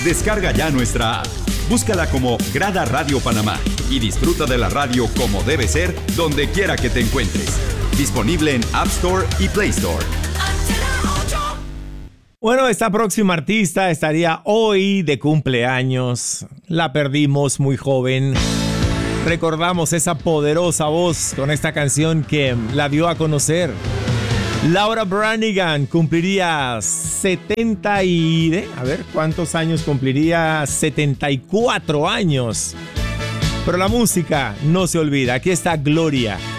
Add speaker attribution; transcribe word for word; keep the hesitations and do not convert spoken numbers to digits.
Speaker 1: Descarga ya nuestra app. Búscala como Grada Radio Panamá y disfruta de la radio como debe ser donde quiera que te encuentres. Disponible en App Store y Play Store.
Speaker 2: Bueno, esta próxima artista estaría hoy de cumpleaños. La perdimos muy joven. Recordamos esa poderosa voz con esta canción que la dio a conocer. Laura Branigan cumpliría setenta y... A ver, ¿cuántos años cumpliría? setenta y cuatro años. Pero la música no se olvida. Aquí está Gloria.